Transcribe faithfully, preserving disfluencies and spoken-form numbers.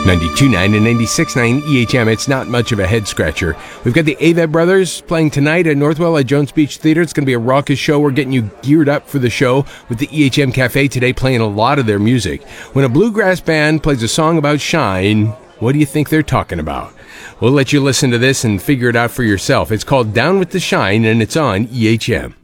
ninety-two point nine and ninety-six point nine E H M. It's not much of a head scratcher. We've got the Avett Brothers playing tonight at Northwell at Jones Beach Theater. It's going to be a raucous show. We're getting you geared up for the show with the E H M Cafe today, playing a lot of their music. When a bluegrass band plays a song about shine, what do you think they're talking about? We'll let you listen to this and figure it out for yourself. It's called Down with the Shine, and it's on E H M.